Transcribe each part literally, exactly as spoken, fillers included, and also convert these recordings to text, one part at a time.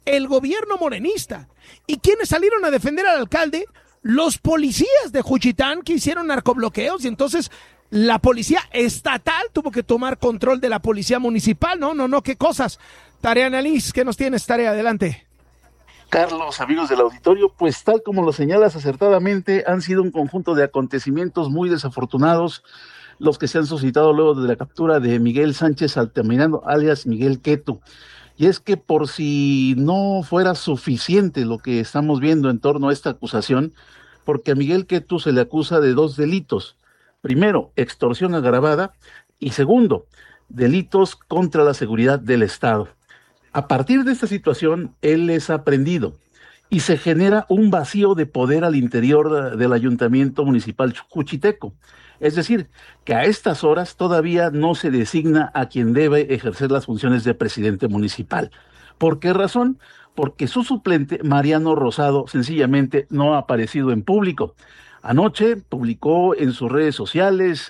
el gobierno morenista. ¿Y quiénes salieron a defender al alcalde? Los policías de Juchitán, que hicieron narcobloqueos, y entonces la policía estatal tuvo que tomar control de la policía municipal. No, no, no, qué cosas. Tarea Annalise, ¿qué nos tienes? Tarea, adelante. Carlos, amigos del auditorio, pues tal como lo señalas acertadamente, han sido un conjunto de acontecimientos muy desafortunados los que se han suscitado luego de la captura de Miguel Sánchez Altamirano, alias Miguel Quetu. Y es que por si no fuera suficiente lo que estamos viendo en torno a esta acusación, porque a Miguel Quetu se le acusa de dos delitos. Primero, extorsión agravada, y segundo, delitos contra la seguridad del Estado. A partir de esta situación, él es aprehendido y se genera un vacío de poder al interior del Ayuntamiento Municipal Juchiteco. Es decir, que a estas horas todavía no se designa a quien debe ejercer las funciones de presidente municipal. ¿Por qué razón? Porque su suplente, Mariano Rosado, sencillamente no ha aparecido en público. Anoche publicó en sus redes sociales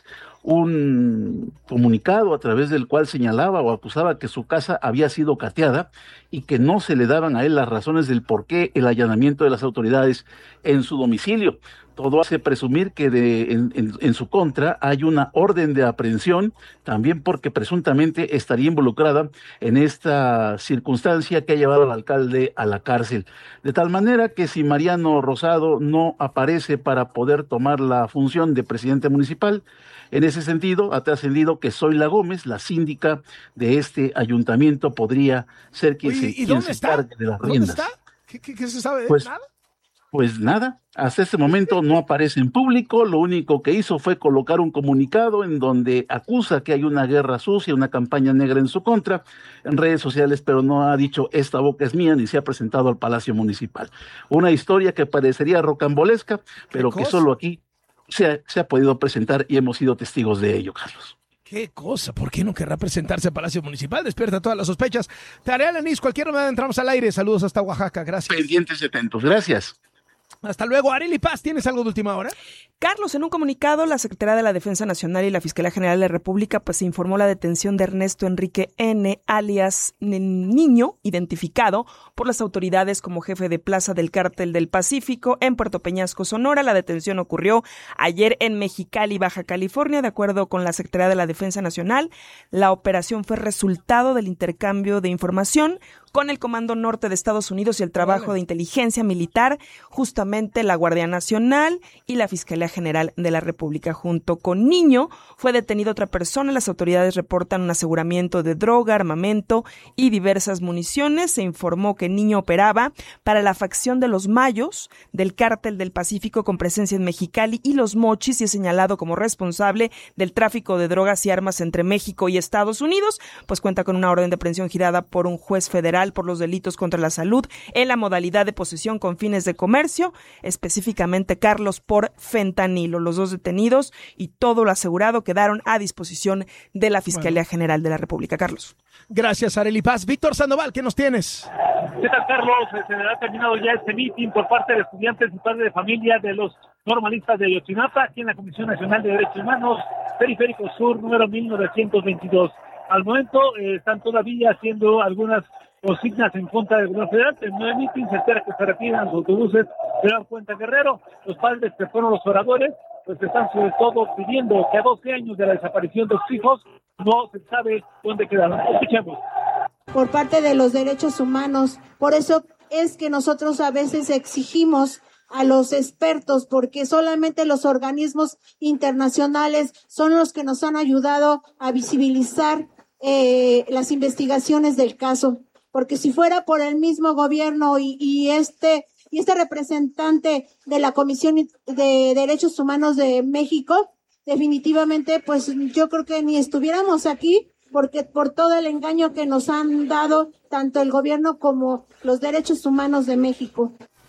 un comunicado a través del cual señalaba o acusaba que su casa había sido cateada y que no se le daban a él las razones del por qué el allanamiento de las autoridades en su domicilio. Todo hace presumir que de, en, en, en su contra hay una orden de aprehensión, también porque presuntamente estaría involucrada en esta circunstancia que ha llevado al alcalde a la cárcel. De tal manera que si Mariano Rosado no aparece para poder tomar la función de presidente municipal, en ese sentido ha trascendido que Zoila Gómez, la síndica de este ayuntamiento, podría ser quien Oye, se, ¿y quien dónde se está? encargue de las ¿Dónde riendas. está? ¿Qué, qué, qué se sabe de Pues, nada? Pues nada, hasta este momento no aparece en público. Lo único que hizo fue colocar un comunicado en donde acusa que hay una guerra sucia, una campaña negra en su contra en redes sociales, pero no ha dicho esta boca es mía ni se ha presentado al Palacio Municipal. Una historia que parecería rocambolesca, pero que solo aquí se ha, se ha podido presentar y hemos sido testigos de ello, Carlos. ¿Qué cosa? ¿Por qué no querrá presentarse al Palacio Municipal? Despierta todas las sospechas. Tarea Annalise, cualquier momento entramos al aire. Saludos hasta Oaxaca, gracias. Pendientes y atentos, gracias. Hasta luego. Arely Paz, ¿tienes algo de última hora? Carlos, en un comunicado, la Secretaría de la Defensa Nacional y la Fiscalía General de la República pues informó la detención de Ernesto Enrique N., alias Niño, identificado por las autoridades como jefe de plaza del Cártel del Pacífico en Puerto Peñasco, Sonora. La detención ocurrió ayer en Mexicali, Baja California. De acuerdo con la Secretaría de la Defensa Nacional, la operación fue resultado del intercambio de información con el Comando Norte de Estados Unidos y el trabajo de inteligencia militar, justamente la Guardia Nacional y la Fiscalía General de la República. Junto con Niño fue detenida otra persona. Las autoridades reportan un aseguramiento de droga, armamento y diversas municiones. Se informó que Niño operaba para la facción de los Mayos del Cártel del Pacífico con presencia en Mexicali y Los Mochis y es señalado como responsable del tráfico de drogas y armas entre México y Estados Unidos, pues cuenta con una orden de aprehensión girada por un juez federal por los delitos contra la salud en la modalidad de posesión con fines de comercio, específicamente, Carlos, por fentanilo. Los dos detenidos y todo lo asegurado quedaron a disposición de la Fiscalía bueno. General de la República. Carlos. Gracias, Arely Paz. Víctor Sandoval, ¿qué nos tienes? ¿Qué tal, Carlos? Se ha terminado ya este meeting por parte de estudiantes y padres de familia de los normalistas de Ayotzinapa, aquí en la Comisión Nacional de Derechos Humanos, Periférico Sur, número mil novecientos veintidós. Al momento eh, están todavía haciendo algunas consignas en contra del gobierno federal. En nueve meetings se espera que se retiren los autobuses de la Cuenta Guerrero. Los padres que fueron los oradores, pues están sobre todo pidiendo que a doce años de la desaparición de sus hijos no se sabe dónde quedaron. Escuchemos. Por parte de los derechos humanos, por eso es que nosotros a veces exigimos a los expertos, porque solamente los organismos internacionales son los que nos han ayudado a visibilizar eh, las investigaciones del caso. Porque si fuera por el mismo gobierno y, y este y este representante de la Comisión de Derechos Humanos de México, definitivamente, pues yo creo que ni estuviéramos aquí, porque por todo el engaño que nos han dado tanto el gobierno como los derechos humanos de México.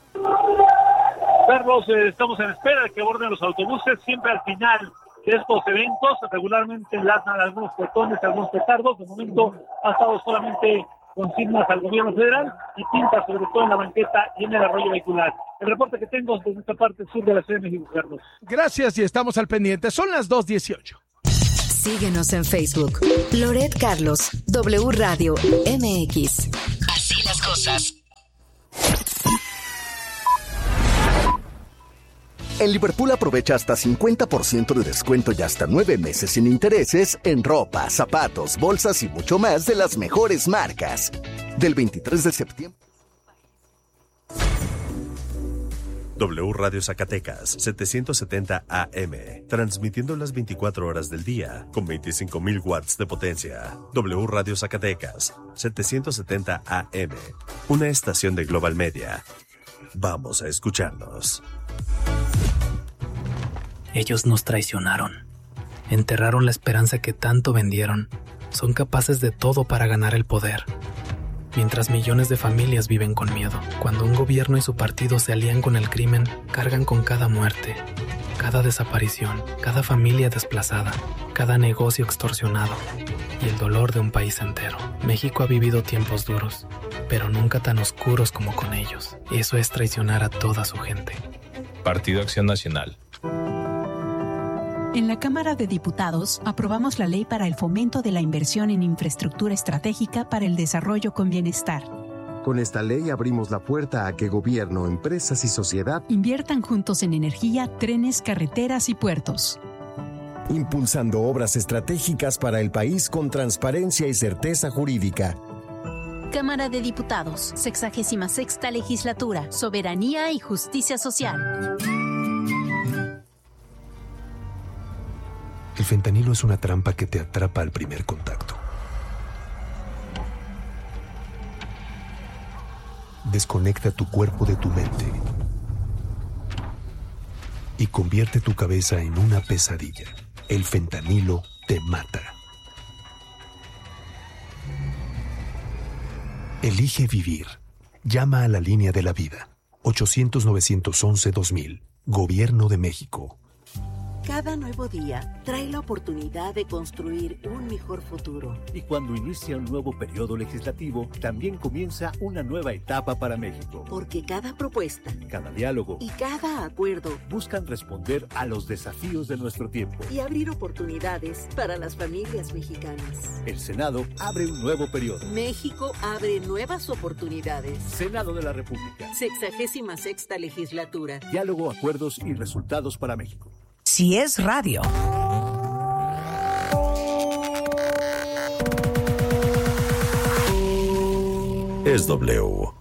Carlos, eh, estamos en espera de que aborden los autobuses, siempre al final de estos eventos, regularmente enlazan algunos peatones, algunos petardos. De momento ha estado solamente consignas al gobierno federal y pintas sobre todo en la banqueta y en el arroyo vehicular. El reporte que tengo desde esta parte sur de la Ciudad de México, Carlos. Gracias y estamos al pendiente. Son las dos dieciocho. Síguenos en Facebook. Loret Carlos, W Radio M X. Así las cosas. En Liverpool aprovecha hasta cincuenta por ciento de descuento y hasta nueve meses sin intereses en ropa, zapatos, bolsas y mucho más de las mejores marcas. Del veintitrés de septiembre. W Radio Zacatecas, setecientos setenta A M, transmitiendo las veinticuatro horas del día, con veinticinco mil watts de potencia. W Radio Zacatecas, setecientos setenta A M, una estación de Global Media. Vamos a escucharnos. Ellos nos traicionaron. Enterraron la esperanza que tanto vendieron. Son capaces de todo para ganar el poder. Mientras millones de familias viven con miedo. Cuando un gobierno y su partido se alían con el crimen, cargan con cada muerte, cada desaparición, cada familia desplazada, cada negocio extorsionado y el dolor de un país entero. México ha vivido tiempos duros, pero nunca tan oscuros como con ellos. Eso es traicionar a toda su gente. Partido Acción Nacional. En la Cámara de Diputados aprobamos la Ley para el Fomento de la Inversión en Infraestructura Estratégica para el Desarrollo con Bienestar. Con esta ley abrimos la puerta a que gobierno, empresas y sociedad inviertan juntos en energía, trenes, carreteras y puertos. Impulsando obras estratégicas para el país con transparencia y certeza jurídica. Cámara de Diputados, sexagésima sexta Legislatura, Soberanía y Justicia Social. El fentanilo es una trampa que te atrapa al primer contacto. Desconecta tu cuerpo de tu mente y convierte tu cabeza en una pesadilla. El fentanilo te mata. Elige vivir. Llama a la línea de la vida. ochocientos, novecientos once, dos mil. Gobierno de México. Cada nuevo día trae la oportunidad de construir un mejor futuro. Y cuando inicia un nuevo periodo legislativo, también comienza una nueva etapa para México. Porque cada propuesta, cada diálogo y cada acuerdo buscan responder a los desafíos de nuestro tiempo y abrir oportunidades para las familias mexicanas. El Senado abre un nuevo periodo. México abre nuevas oportunidades. Senado de la República. Sexagésima sexta Legislatura. Diálogo, acuerdos y resultados para México. Si es radio. Es W.